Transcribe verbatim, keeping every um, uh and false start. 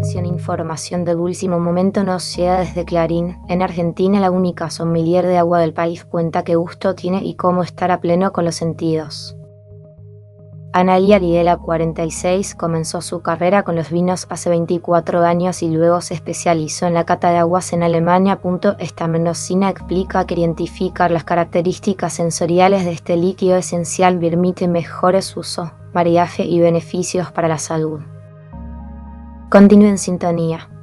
atención e información de último momento nos llega desde Clarín. En Argentina, la única sommelier de agua del país cuenta qué gusto tiene y cómo estar a pleno con los sentidos. Analia Lidela, cuarenta y seis, comenzó su carrera con los vinos hace veinticuatro años y luego se especializó en la cata de aguas en Alemania. Esta mendocina explica que identificar las características sensoriales de este líquido esencial permite mejores usos, maridaje y beneficios para la salud. Continúe en sintonía.